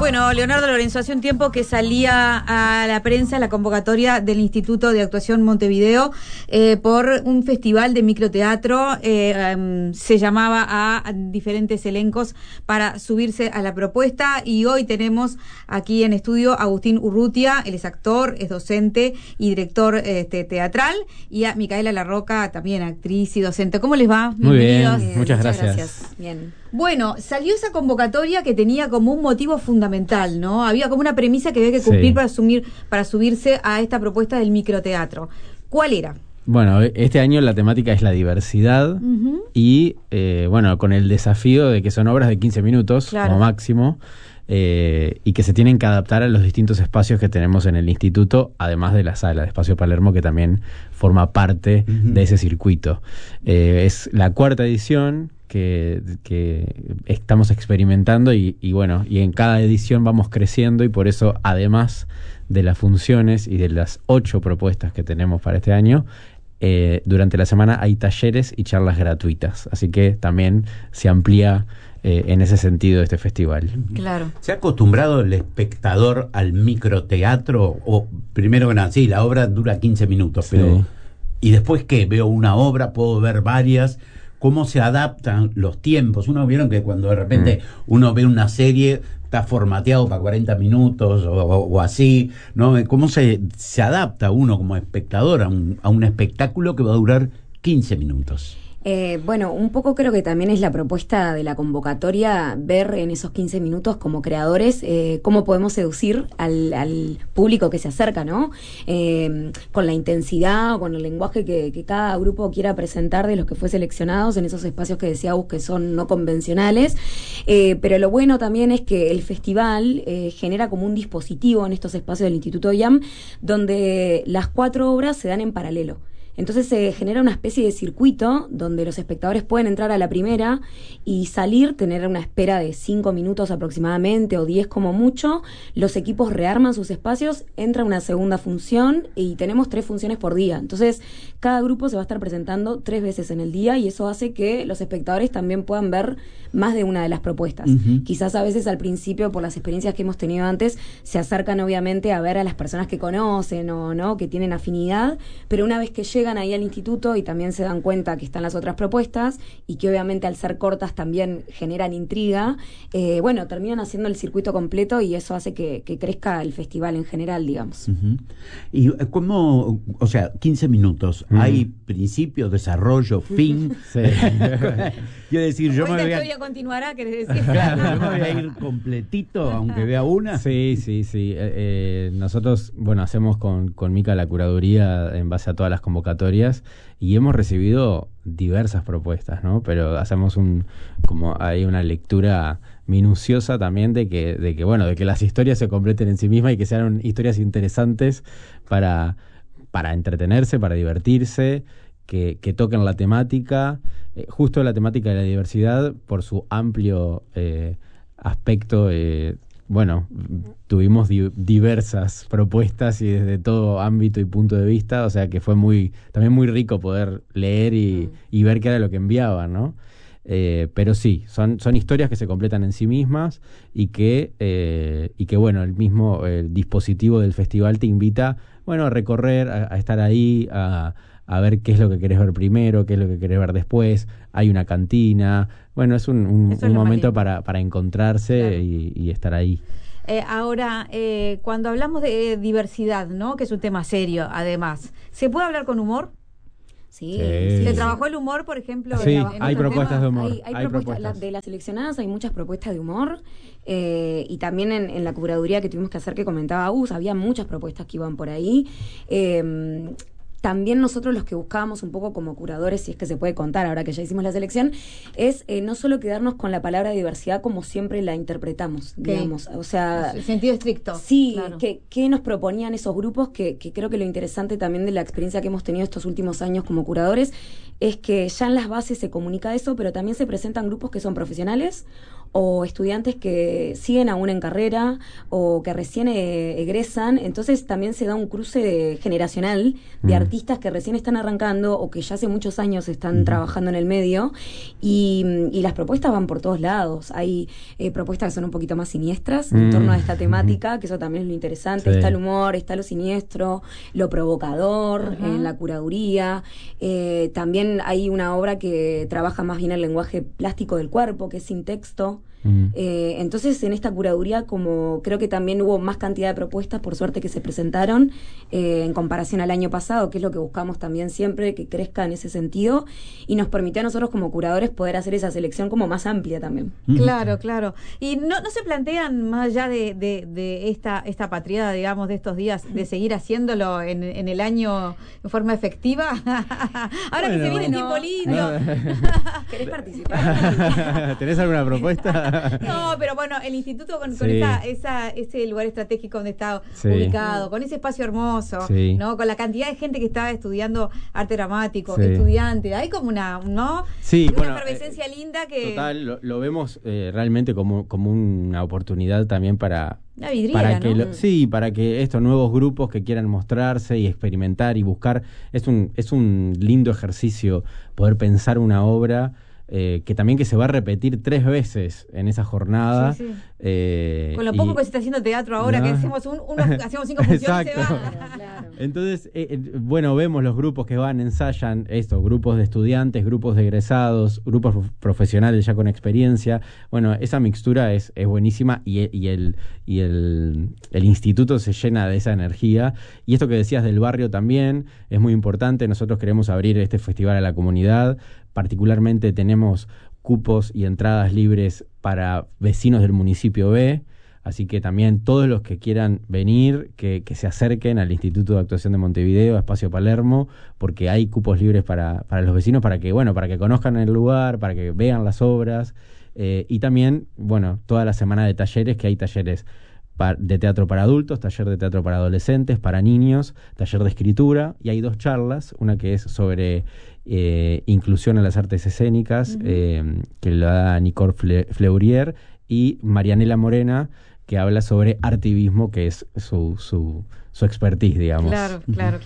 Bueno, Leonardo Lorenzo, hace un tiempo que salía a la prensa la convocatoria del Instituto de Actuación Montevideo por un festival de microteatro. Se llamaba a diferentes elencos para subirse a la propuesta, y hoy tenemos aquí en estudio a Agustín Urrutia. Él es actor, es docente y director teatral, y a Micaela Larroca, también actriz y docente. ¿Cómo les va? Muy Bienvenidos. bien, muchas gracias. Bien. Bueno, salió esa convocatoria que tenía como un motivo fundamental, ¿no? Había como una premisa que había que cumplir para subirse a esta propuesta del microteatro. ¿Cuál era? Bueno, este año la temática es la diversidad y, bueno, con el desafío de que son obras de 15 minutos como máximo, y que se tienen que adaptar a los distintos espacios que tenemos en el instituto, además de la sala de Espacio Palermo, que también forma parte de ese circuito. Es la cuarta edición que estamos experimentando y bueno, y en cada edición vamos creciendo, y por eso, además de las funciones y de las 8 propuestas que tenemos para este año, durante la semana hay talleres y charlas gratuitas, así que también se amplía en ese sentido este festival. Claro. ¿Se ha acostumbrado el espectador al microteatro? O primero que nada, sí, la obra dura 15 minutos, pero ¿y después qué? Veo una obra, puedo ver varias. ¿Cómo se adaptan los tiempos? Uno vieron que cuando de repente uno ve una serie, está formateado para 40 minutos o así, ¿no? ¿Cómo se adapta uno como espectador a un espectáculo que va a durar 15 minutos? Bueno, un poco creo que también es la propuesta de la convocatoria, ver en esos 15 minutos como creadores cómo podemos seducir al público que se acerca, ¿no? Con la intensidad o con el lenguaje que cada grupo quiera presentar de los que fue seleccionados en esos espacios que decía Gus, que son no convencionales. Pero lo bueno también es que el festival genera como un dispositivo en estos espacios del Instituto IAM, donde las 4 obras se dan en paralelo. Entonces se genera una especie de circuito donde los espectadores pueden entrar a la primera y salir, tener una espera de 5 minutos aproximadamente o 10 como mucho. Los equipos rearman sus espacios, entra una segunda función y tenemos 3 funciones por día. Entonces cada grupo se va a estar presentando 3 veces en el día, y eso hace que los espectadores también puedan ver más de una de las propuestas. Quizás a veces al principio, por las experiencias que hemos tenido antes, se acercan obviamente a ver a las personas que conocen o no, que tienen afinidad, pero una vez que llegan ahí al instituto y también se dan cuenta que están las otras propuestas y que obviamente al ser cortas también generan intriga, bueno, terminan haciendo el circuito completo, y eso hace que crezca el festival en general, digamos. ¿Y cómo, o sea, 15 minutos, hay principio, desarrollo, fin? Quiero decir, yo me voy a... historia continuará, ¿querés decir? Claro, yo me voy a ir completito, aunque vea una. Sí. Nosotros, bueno, hacemos con Mica la curaduría en base a todas las convocatorias, y hemos recibido diversas propuestas, ¿no? Pero hacemos como hay una lectura minuciosa también de que las historias se completen en sí mismas y que sean historias interesantes para entretenerse, para divertirse, que toquen la temática, justo la temática de la diversidad por su amplio aspecto. Bueno, tuvimos diversas propuestas y desde todo ámbito y punto de vista, o sea que fue también muy rico poder leer y ver qué era lo que enviaban, ¿no? Pero sí, son historias que se completan en sí mismas y que bueno, el dispositivo del festival te invita, bueno, a recorrer, a estar ahí, a ver qué es lo que querés ver primero, qué es lo que querés ver después. Hay una cantina. Bueno, es un momento para encontrarse, claro, y estar ahí. Ahora, cuando hablamos de diversidad, ¿no? Que es un tema serio, además, ¿se puede hablar con humor? Sí. ¿Se trabajó el humor, por ejemplo? Sí, hay propuestas de humor. Hay propuestas. De las seleccionadas hay muchas propuestas de humor, y también en la curaduría que tuvimos que hacer, que comentaba Gus, había muchas propuestas que iban por ahí. También nosotros los que buscábamos un poco como curadores, si es que se puede contar ahora que ya hicimos la selección, es no solo quedarnos con la palabra diversidad como siempre la interpretamos, digamos. O sea, en sentido estricto. Sí, claro. ¿Qué nos proponían esos grupos? Que creo que lo interesante también de la experiencia que hemos tenido estos últimos años como curadores es que ya en las bases se comunica eso, pero también se presentan grupos que son profesionales o estudiantes que siguen aún en carrera o que recién egresan. Entonces también se da un cruce generacional de artistas que recién están arrancando o que ya hace muchos años están trabajando en el medio, y las propuestas van por todos lados. Hay propuestas que son un poquito más siniestras en torno a esta temática, que eso también es lo interesante. Está el humor, está lo siniestro, lo provocador en la curaduría. También hay una obra que trabaja más bien el lenguaje plástico del cuerpo, que es sin texto. Entonces en esta curaduría, como creo que también hubo más cantidad de propuestas, por suerte, que se presentaron en comparación al año pasado, que es lo que buscamos también siempre, que crezca en ese sentido, y nos permitió a nosotros como curadores poder hacer esa selección como más amplia también. Claro, claro. Y no se plantean, más allá de esta patriada, digamos, de estos días, de seguir haciéndolo en el año en forma efectiva. Ahora que se viene tiempo lindo. ¿Querés participar? ¿Tenés alguna propuesta? No, pero bueno, el instituto con ese lugar estratégico donde está ubicado, con ese espacio hermoso, ¿no? Con la cantidad de gente que está estudiando arte dramático, estudiante, hay como una efervescencia linda que... Total, lo vemos realmente como una oportunidad también para... Una vidriera, ¿no? Para que estos nuevos grupos que quieran mostrarse y experimentar y buscar, es un lindo ejercicio poder pensar una obra que también que se va a repetir 3 veces en esa jornada. Con lo poco que se está haciendo teatro ahora, que hacemos 5 funciones y se va. Claro. Entonces, vemos los grupos que van, ensayan grupos de estudiantes, grupos de egresados, grupos profesionales ya con experiencia. Bueno, esa mixtura es buenísima, y el instituto se llena de esa energía. Y esto que decías del barrio también es muy importante. Nosotros queremos abrir este festival a la comunidad. Particularmente tenemos cupos y entradas libres para vecinos del municipio B, así que también todos los que quieran venir, que se acerquen al Instituto de Actuación de Montevideo, a Espacio Palermo, porque hay cupos libres para los vecinos, para que conozcan el lugar, para que vean las obras, y también, toda la semana de talleres, que hay talleres de teatro para adultos, taller de teatro para adolescentes, para niños, taller de escritura, y hay 2 charlas, una que es sobre inclusión en las artes escénicas, que la da Nicole Fleurier, y Marianela Morena, que habla sobre artivismo, que es su expertise, digamos. Claro.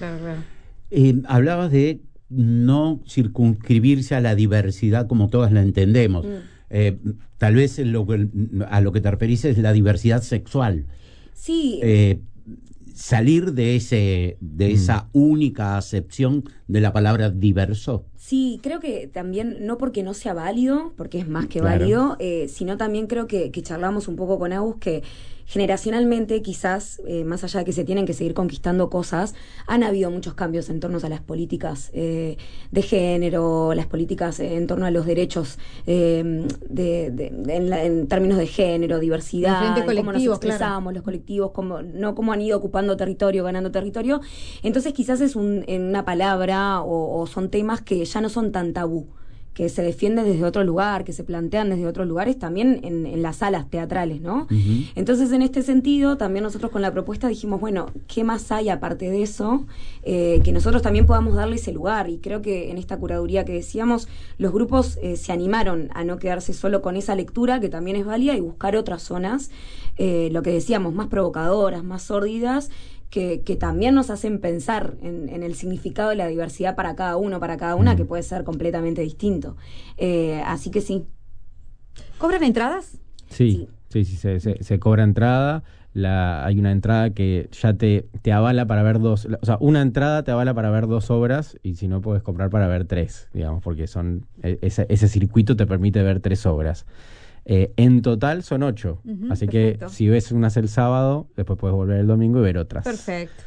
Hablabas de no circunscribirse a la diversidad como todas la entendemos. Tal vez a lo que te referís es la diversidad sexual. Sí. Salir de esa única acepción de la palabra diverso. Sí, creo que también, no porque no sea válido, porque es más que válido, sino también creo que charlamos un poco con Agus, que generacionalmente quizás, más allá de que se tienen que seguir conquistando cosas, han habido muchos cambios en torno a las políticas de género, las políticas en torno a los derechos en términos de género, diversidad, cómo nos expresamos, los colectivos, cómo han ido ocupando territorio, ganando territorio. Entonces quizás es una palabra o son temas que ya no son tan tabú, que se defienden desde otro lugar, que se plantean desde otros lugares, también en las salas teatrales, ¿no? Entonces, en este sentido, también nosotros con la propuesta dijimos, ¿qué más hay aparte de eso? Que nosotros también podamos darle ese lugar, y creo que en esta curaduría que decíamos, los grupos se animaron a no quedarse solo con esa lectura, que también es válida, y buscar otras zonas, lo que decíamos, más provocadoras, más sórdidas, que también nos hacen pensar en el significado de la diversidad para cada uno, para cada una, que puede ser completamente distinto. Así que sí. ¿Cobran entradas? Sí, se cobra entrada. Hay una entrada que ya te avala para ver 2, o sea, una entrada te avala para ver 2 obras, y si no, puedes comprar para ver 3, digamos, porque ese circuito te permite ver 3 obras. En total son 8, así perfecto. Que si ves unas el sábado, después puedes volver el domingo y ver otras. Perfecto.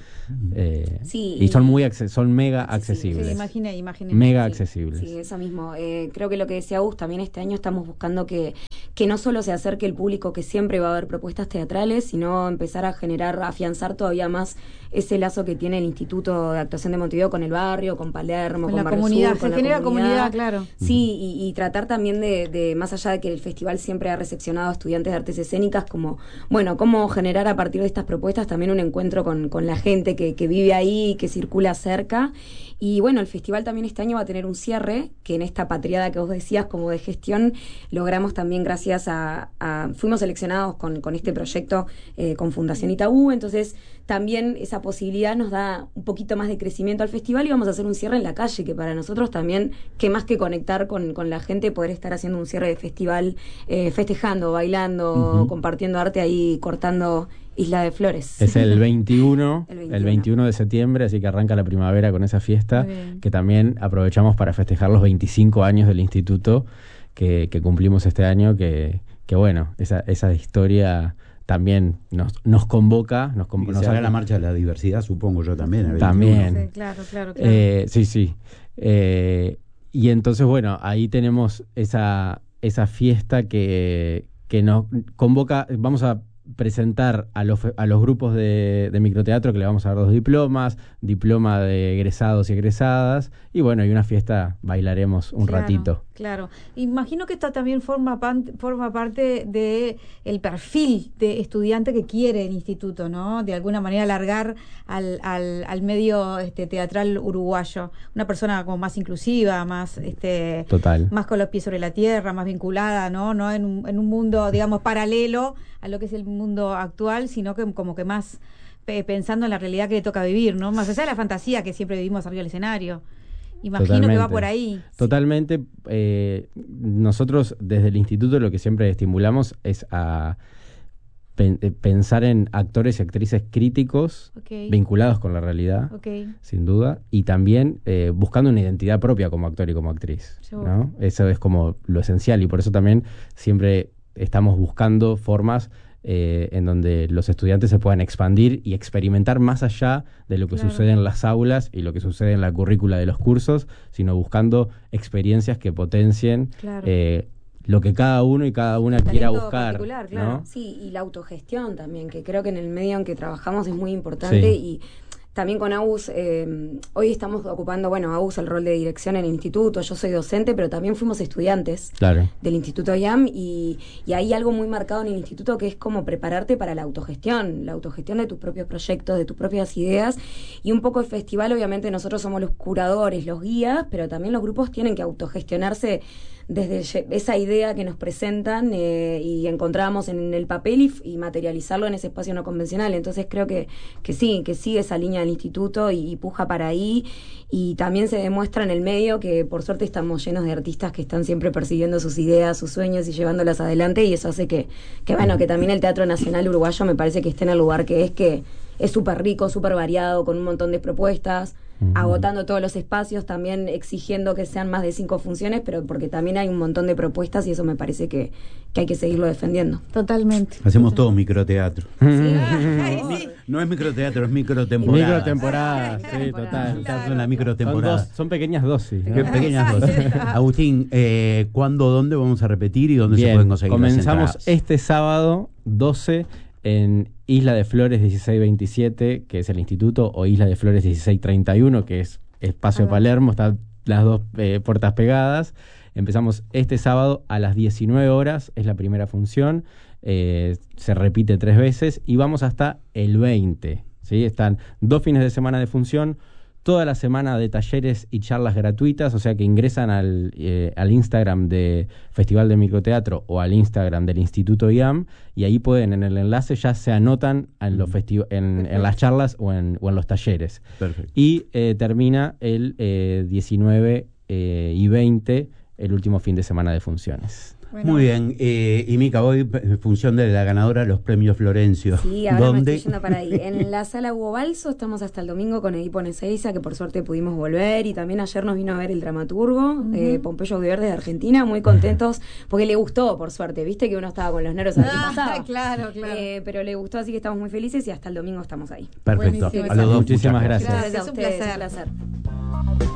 Y son mega accesibles. Sí, imaginé. Mega accesibles. Sí, eso mismo. Creo que lo que decía Agus, también este año estamos buscando que no solo se acerque el público, que siempre va a haber propuestas teatrales, sino empezar a afianzar todavía más ese lazo que tiene el Instituto de Actuación de Montevideo con el barrio, con Palermo, con la Barrio comunidad. Sur, Se genera comunidad, claro. Sí, y tratar también de, más allá de que el festival siempre ha recepcionado a estudiantes de artes escénicas, cómo generar a partir de estas propuestas también un encuentro con la gente que vive ahí, que circula cerca. Y bueno, el festival también este año va a tener un cierre, que en esta patriada que vos decías como de gestión, logramos también gracias fuimos seleccionados con este proyecto con Fundación Itaú, entonces también esa posibilidad nos da un poquito más de crecimiento al festival y vamos a hacer un cierre en la calle, que para nosotros también, que más que conectar con la gente, poder estar haciendo un cierre de festival, festejando, bailando, compartiendo arte ahí, cortando Isla de Flores. Es el 21, el 21 de septiembre, así que arranca la primavera con esa fiesta, que también aprovechamos para festejar los 25 años del instituto que cumplimos este año, que bueno, esa historia también nos convoca. Nos hará la marcha de la diversidad, supongo yo también. También. Sí, claro. Sí. Y entonces, bueno, ahí tenemos esa fiesta que nos convoca. Vamos a presentar a los grupos de microteatro, que le vamos a dar 2 diplomas, diploma de egresados y egresadas, y bueno, y una fiesta, bailaremos un ratito. Claro, imagino que esto también forma parte de el perfil de estudiante que quiere el instituto, ¿no? De alguna manera alargar al medio teatral uruguayo, una persona como más inclusiva, más Total. más con los pies sobre la tierra, más vinculada, no en un mundo, digamos, paralelo a lo que es el mundo actual, sino que como que más pensando en la realidad que le toca vivir, ¿no? Más allá de la fantasía que siempre vivimos arriba del escenario. Imagino Totalmente. que va por ahí. Totalmente. Nosotros desde el instituto lo que siempre estimulamos es a pensar en actores y actrices críticos, vinculados con la realidad, sin duda, y también buscando una identidad propia como actor y como actriz, ¿no? Eso es como lo esencial, y por eso también siempre estamos buscando formas en donde los estudiantes se puedan expandir y experimentar más allá de lo que sucede en las aulas y lo que sucede en la currícula de los cursos, sino buscando experiencias que potencien lo que cada uno y cada una quiera buscar, ¿no? Sí, y la autogestión también, que creo que en el medio en que trabajamos es muy importante. Y también con AUS, hoy estamos ocupando, AUS el rol de dirección en el instituto, yo soy docente, pero también fuimos estudiantes del Instituto IAM, y hay algo muy marcado en el instituto que es como prepararte para la autogestión de tus propios proyectos, de tus propias ideas, y un poco el festival, obviamente nosotros somos los curadores, los guías, pero también los grupos tienen que autogestionarse desde esa idea que nos presentan y encontramos en el papel y materializarlo en ese espacio no convencional. Entonces creo que sigue esa línea del instituto y puja para ahí, y también se demuestra en el medio que por suerte estamos llenos de artistas que están siempre persiguiendo sus ideas, sus sueños y llevándolas adelante, y eso hace que también el Teatro Nacional Uruguayo me parece que esté en el lugar que es súper rico, súper variado, con un montón de propuestas, agotando todos los espacios, también exigiendo que sean más de 5 funciones, pero porque también hay un montón de propuestas, y eso me parece que hay que seguirlo defendiendo. Totalmente. Hacemos todo microteatro. Sí. No es microteatro, es microtemporada. Microtemporada, sí, total. Son la microtemporada. Son pequeñas dosis, ¿no? Pequeñas dosis. Agustín, ¿cuándo, dónde vamos a repetir y dónde se pueden conseguir comenzamos las este sábado 12 en Isla de Flores 1627, que es el instituto, o Isla de Flores 1631, que es Espacio de Palermo, están las dos puertas pegadas. Empezamos este sábado a las 19 horas, es la primera función, se repite 3 veces, y vamos hasta el 20, ¿sí? Están 2 fines de semana de función, toda la semana de talleres y charlas gratuitas, o sea que ingresan al Instagram de Festival de Microteatro o al Instagram del Instituto IAM, y ahí pueden, en el enlace ya se anotan en en las charlas o en los talleres. Perfecto. Y termina el 19 y 20, el último fin de semana de funciones. Bueno. Muy bien, y Mica, hoy en función de la ganadora, los premios Florencio. Sí, ahora me estoy yendo para ahí. En la Sala Hugo Balso estamos hasta el domingo con Edipo Ezeiza, que por suerte pudimos volver, y también ayer nos vino a ver el dramaturgo, Pompeyo Audiverde de Argentina, muy contentos, porque le gustó, por suerte, viste que uno estaba con los nervios a ver qué pasaba. Claro. Pero le gustó, así que estamos muy felices, y hasta el domingo estamos ahí. Perfecto. Buenísimo. A los dos, Muchísimas gracias. Gracias a ustedes, un placer.